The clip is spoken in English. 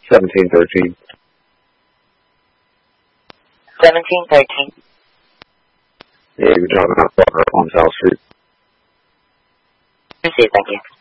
1713. 1713. Yeah, you're talking about Parker on South Street. Proceed, thank you.